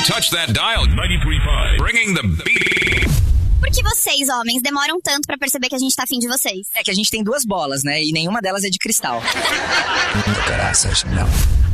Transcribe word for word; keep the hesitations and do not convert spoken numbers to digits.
Don't touch that dial. ninety-three point five. Bringing the beat. Por que vocês, homens, demoram tanto pra perceber que a gente tá afim de vocês? É que a gente tem duas bolas, né? E nenhuma delas é de cristal. Graças, não.